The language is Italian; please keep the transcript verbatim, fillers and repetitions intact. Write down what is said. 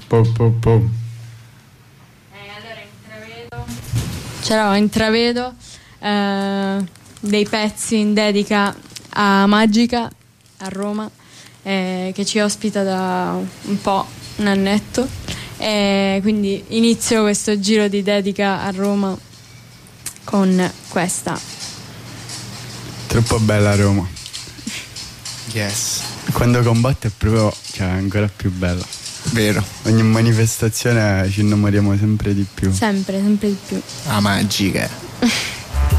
Po, po, po. Eh, allora intravedo. C'era intravedo eh, dei pezzi in dedica a Magica a Roma, eh, che ci ospita da un po', un annetto, e quindi inizio questo giro di dedica a Roma con questa. Troppo bella Roma. Yes. Quando combatte è proprio, cioè, ancora più bella. Vero. Ogni manifestazione ci innamoriamo sempre di più. Sempre, sempre di più. Ah, Magica.